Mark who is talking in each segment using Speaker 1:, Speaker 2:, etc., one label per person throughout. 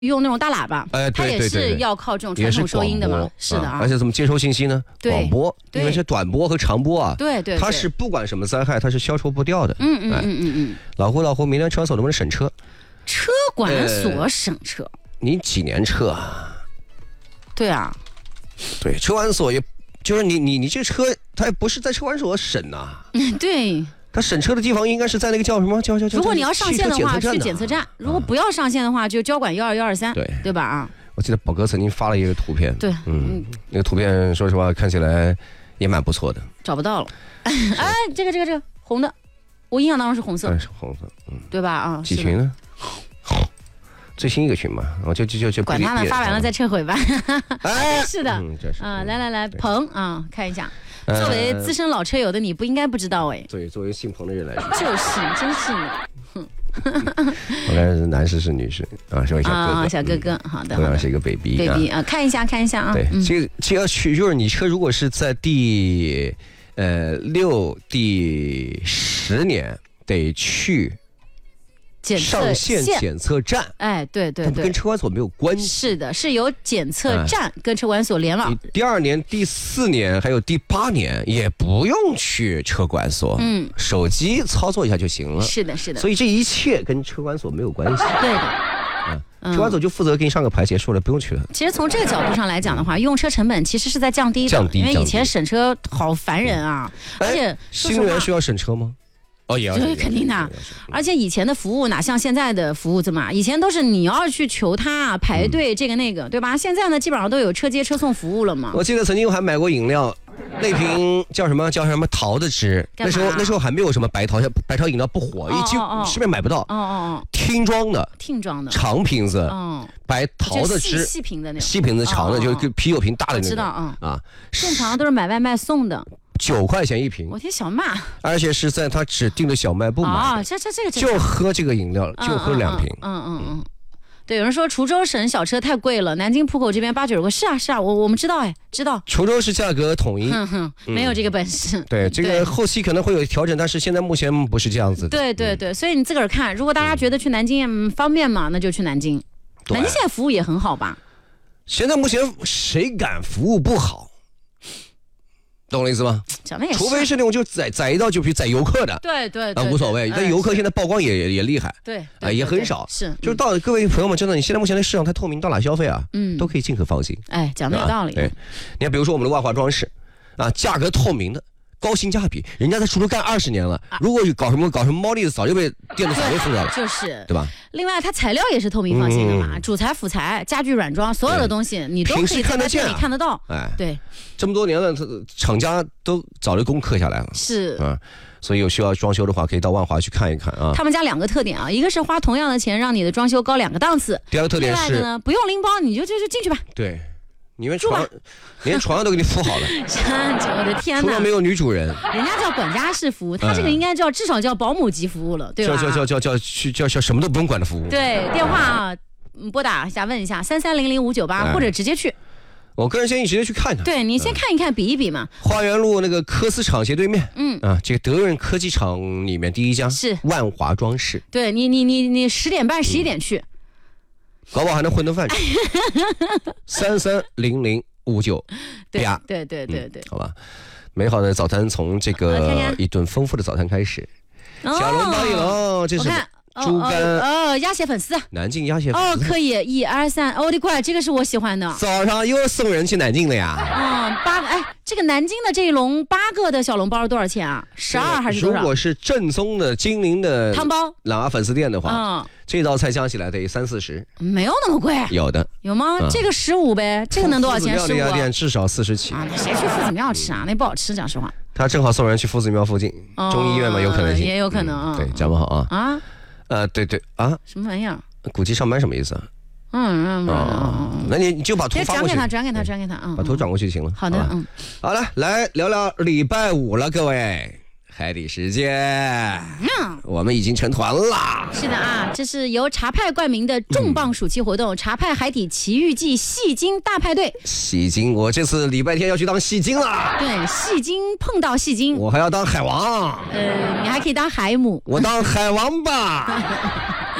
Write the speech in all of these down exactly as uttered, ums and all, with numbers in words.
Speaker 1: 用那种大喇叭，
Speaker 2: 哎，
Speaker 1: 它也是要靠这种传统收音的嘛，是的啊。
Speaker 2: 而且怎么接收信息呢？广播，因为是短波和长波啊，
Speaker 1: 对对，
Speaker 2: 它是不管什么灾害，它是消除不掉的。
Speaker 1: 嗯嗯嗯嗯嗯。
Speaker 2: 老胡老胡，明天车管所能不能审车？
Speaker 1: 车管所审车？
Speaker 2: 你几年车啊？
Speaker 1: 对啊，
Speaker 2: 对，车管所也就是你你你这车，它也不是在车管所审呐。
Speaker 1: 嗯，对。
Speaker 2: 他审车的地方应该是在那个叫什么叫叫叫？
Speaker 1: 如果你要上线的话，去检测站；如果不要上线的话，就交管幺二幺二三，对对吧？啊，
Speaker 2: 我记得宝哥曾经发了一个图片，
Speaker 1: 对，
Speaker 2: 嗯，那个图片说实话看起来也蛮不错的。
Speaker 1: 找不到了，哎，这个这个这个红的，我印象当中是红色，
Speaker 2: 是红色，嗯，
Speaker 1: 对吧？啊，
Speaker 2: 几群呢？最新一个群嘛，我就就就就
Speaker 1: 管他呢，发完了再撤回吧。
Speaker 2: 哎，
Speaker 1: 是的，
Speaker 2: 嗯，这是
Speaker 1: 啊，来来来，彭啊，看一下。作为资深老车友的你不应该不知道哎。
Speaker 2: 对，作为姓彭的人来说，
Speaker 1: 就是真是的。
Speaker 2: 我看是男士是女士啊，是位小哥哥，
Speaker 1: 啊，小哥哥，好的，
Speaker 2: 同样是一个 baby，baby
Speaker 1: 啊，看一下看一下啊。
Speaker 2: 对，这个这要去就是你车如果是在第呃六第十年得去。上线检测站，
Speaker 1: 哎，对对对，
Speaker 2: 跟车管所没有关系。
Speaker 1: 是的，是由检测站跟车管所联网。
Speaker 2: 第二年、第四年还有第八年也不用去车管所，嗯，手机操作一下就行了。
Speaker 1: 是的，是的。
Speaker 2: 所以这一切跟车管所没有关系。
Speaker 1: 对的。
Speaker 2: 嗯，车管所就负责给你上个牌，结束了，不用去了。
Speaker 1: 其实从这个角度上来讲的话，用车成本其实是在降低的，
Speaker 2: 降低。
Speaker 1: 因为以前审车好烦人啊，而且
Speaker 2: 新能源需要审车吗？哦，也要，
Speaker 1: 对，肯定的。而且以前的服务哪像现在的服务这么，以前都是你要去求他排队这个那个，对吧？现在呢，基本上都有车接车送服务了嘛。
Speaker 2: 我记得曾经我还买过饮料，那瓶叫什么叫什么桃的汁，那时候那时候还没有什么白桃，白桃饮料不火，已经市面买不到。哦哦哦，听装的，
Speaker 1: 听装的
Speaker 2: 长瓶子，嗯，白桃的汁，
Speaker 1: 细瓶的那种，
Speaker 2: 细瓶子长的，就是跟啤酒瓶大的那种。
Speaker 1: 知道啊
Speaker 2: 啊，
Speaker 1: 正常都是买外卖送的。
Speaker 2: 九块钱一瓶，
Speaker 1: 我天，小骂！
Speaker 2: 而且是在他指定的小卖部买的。
Speaker 1: 啊，这这这个
Speaker 2: 就喝这个饮料，就喝两瓶。
Speaker 1: 嗯嗯嗯。对，有人说滁州省小车太贵了，南京浦口这边八九十块。是啊是啊，我我们知道哎，知道。
Speaker 2: 滁州是价格统一，
Speaker 1: 哼哼，没有这个本事。
Speaker 2: 对，这个后期可能会有调整，但是现在目前不是这样子的。
Speaker 1: 对对对，所以你自个儿看，如果大家觉得去南京方便嘛，那就去南京。南京现在服务也很好吧？
Speaker 2: 现在目前谁敢服务不好？懂我意思吗？
Speaker 1: 讲的也是，
Speaker 2: 除非是那种就宰宰到就比如宰游客的，
Speaker 1: 对对
Speaker 2: 啊，无所谓。但游客现在曝光也也也厉害，
Speaker 1: 对，
Speaker 2: 啊也很少，
Speaker 1: 是。
Speaker 2: 就是到各位朋友们，真的，你现在目前的市场太透明，到哪消费啊，嗯，都可以尽可放心。
Speaker 1: 哎，讲的有道理。
Speaker 2: 对，你看，比如说我们的万华装饰，啊，价格透明的。高性价比，人家在滁州干二十年了，如果搞什么搞什么猫腻子，早就被店子早就封掉了，
Speaker 1: 就是，
Speaker 2: 对吧？
Speaker 1: 另外，它材料也是透明放心的嘛，主材、辅材、家具、软装，所有的东西你都可以在店里看得到。哎，对，
Speaker 2: 这么多年了，厂家都早就攻克下来了。
Speaker 1: 是
Speaker 2: 啊，所以有需要装修的话，可以到万华去看一看啊。
Speaker 1: 他们家两个特点啊，一个是花同样的钱让你的装修高两个档次，
Speaker 2: 第二个特点是
Speaker 1: 呢，不用拎包，你就就就进去吧。
Speaker 2: 对。你们床连床上都给你铺好了，
Speaker 1: 我的天哪！
Speaker 2: 除了没有女主人，
Speaker 1: 人家叫管家式服务，他这个应该叫至少叫保姆级服务了，对吧？
Speaker 2: 叫叫叫叫叫叫叫什么都不用管的服务。
Speaker 1: 对，电话啊，拨打一下问一下三三零零五九八，或者直接去。
Speaker 2: 我个人建议直接去看看。
Speaker 1: 对你先看一看，比一比嘛。
Speaker 2: 花园路那个科斯厂斜对面，嗯啊，这个德润科技厂里面第一家
Speaker 1: 是
Speaker 2: 万华装饰。
Speaker 1: 对你你你你十点半十一点去。
Speaker 2: 搞不好还能混顿饭吃。三三零零五九，
Speaker 1: 对呀，对对对对，
Speaker 2: 好吧。美好的早餐从这个一顿丰富的早餐开始。小笼包一笼，这是猪肝
Speaker 1: 哦，鸭血粉丝，
Speaker 2: 南京鸭血粉丝
Speaker 1: 哦，可以，一二三，我的乖，这个是我喜欢的。
Speaker 2: 早上又送人去南京了呀？
Speaker 1: 嗯，八个，哎，这个南京的这一笼八个的小笼包多少钱啊？十二还是多少？
Speaker 2: 如果是正宗的金陵的
Speaker 1: 汤包
Speaker 2: 朗娃粉丝店的话，嗯，这道菜加起来得三四十，
Speaker 1: 没有那么贵。
Speaker 2: 有的，
Speaker 1: 有吗？这个十五呗，这个能多少钱？
Speaker 2: 十五。这家店至少四十起
Speaker 1: 啊！谁去夫子庙吃啊？那不好吃，讲实话。
Speaker 2: 他正好送人去夫子庙附近中医院嘛，有可能性，
Speaker 1: 也有可能。
Speaker 2: 对，讲不好啊
Speaker 1: 啊。
Speaker 2: 呃，对对啊，
Speaker 1: 什么玩意儿？
Speaker 2: 古籍上班什么意思啊？
Speaker 1: 嗯嗯嗯，
Speaker 2: 那你你就把图发过去，
Speaker 1: 转给他，转给他，转给他啊，
Speaker 2: 把图转过去就行了。
Speaker 1: 好的，嗯，
Speaker 2: 好了，来聊聊礼拜五了，各位。海底时间，嗯，我们已经成团了。
Speaker 1: 是的啊，这是由茶派冠名的重磅暑期活动——嗯、茶派海底奇遇记戏精大派对。
Speaker 2: 戏精，我这次礼拜天要去当戏精了。
Speaker 1: 对，戏精碰到戏精，
Speaker 2: 我还要当海王。
Speaker 1: 呃，你还可以当海母。
Speaker 2: 我当海王吧。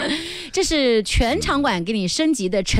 Speaker 1: 这是全场馆给你升级的